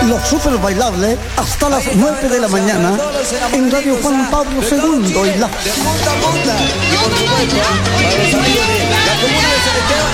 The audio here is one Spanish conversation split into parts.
Los super bailables hasta las 9 de la mañana en Radio Juan Pablo II y la... De punta a punta. Y por supuesto, para los amigos de la comuna de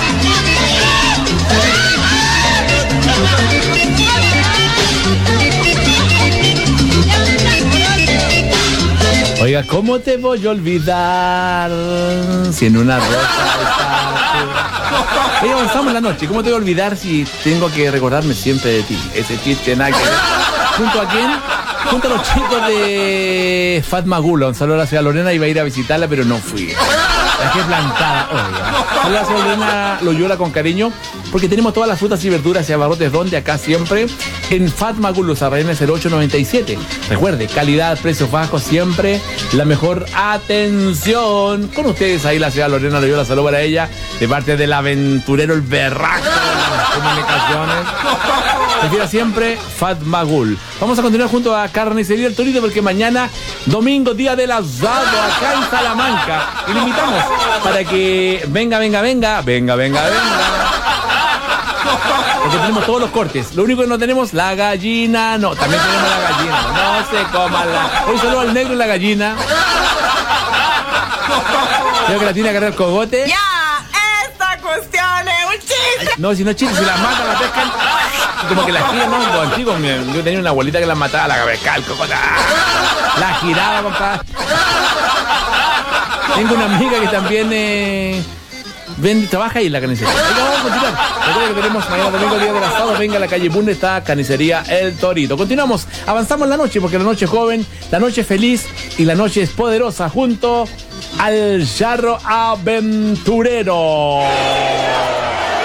Celesteo. Oiga, ¿cómo te voy a olvidar si en una rosa está... Oiga, avanzamos en la noche. ¿Cómo te voy a olvidar si tengo que recordarme siempre de ti? Ese chiste nada que ver. ¿Junto a quién? Junto a los chicos de Fatma Gula. Un saludo a la ciudad Lorena. Iba a ir a visitarla, pero no fui. La dejé plantada. Oiga. Saludos a la ciudad Lorena Loyola con cariño. Porque tenemos todas las frutas y verduras y abarrotes donde acá siempre en Fatma Gula, Sarraína 0897. Recuerde, calidad, precios bajos, siempre la mejor atención. Con ustedes ahí la ciudad Lorena Loyola. Saludo para ella de parte del aventurero, el berraco de las comunicaciones. Prefiero siempre Fatma Gul. Vamos a continuar junto a Carnicería El Torito porque mañana, domingo, día del asado, acá en Salamanca. Y le invitamos para que venga. Porque tenemos todos los cortes. Lo único que no tenemos, la gallina. No, también tenemos la gallina. No se coman la... Hoy saludo al negro y la gallina. Creo que la tiene que agarrar el cogote. ¡Ya! ¡Esta cuestión es un chiste! No, si no es chiste, si la matan, la pescan. Como que la giran, ¿no? Los antiguos, yo tenía una abuelita que la mataba, la pescaba, el cogote. La giraba, compadre. Tengo una amiga que también... trabaja ahí en la carnicería. Vamos a continuar. Recuerda que tenemos mañana domingo, día del asado. Venga a la calle Bunde, está Carnicería El Torito. Continuamos, avanzamos la noche, porque la noche es joven, la noche es feliz y la noche es poderosa, junto al Charro Aventurero.